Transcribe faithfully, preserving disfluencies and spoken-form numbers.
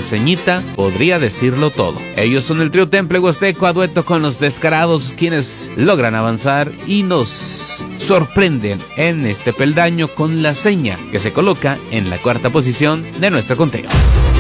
ceñita podría decirlo todo. Ellos son el trío Temple Huasteco a dueto con Los Descarados, quienes logran avanzar y nos sorprenden en este peldaño con La Seña, que se coloca en la cuarta posición de nuestro conteo.